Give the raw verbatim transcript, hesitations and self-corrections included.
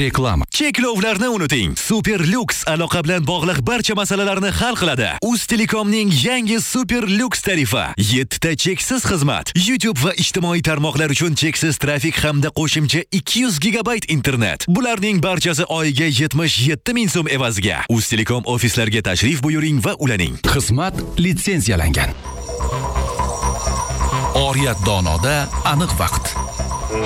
Reklama. Cheklovlarni unuting. Super Lux aloqa bilan bog'liq barcha masalalarni hal qiladi. Uztelecomning yangi Super Lux tarifi. yetti ta cheksiz xizmat. YouTube va ijtimoiy tarmoqlar uchun cheksiz trafik hamda qo'shimcha ikki yuz gigabayt internet. Bularning barchasi oyiga yetmish yetti ming so'm evaziga. Uztelecom ofislarga tashrif buyuring va ulaning. Xizmat litsenziyalangan. Oriyat donoda aniq vaqt.